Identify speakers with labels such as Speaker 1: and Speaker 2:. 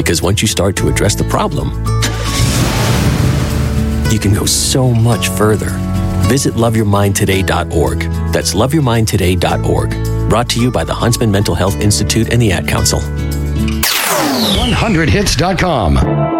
Speaker 1: Because once you start to address the problem, you can go so much further. Visit loveyourmindtoday.org. That's loveyourmindtoday.org. Brought to you by the Huntsman Mental Health Institute and the Ad Council.
Speaker 2: 100hits.com.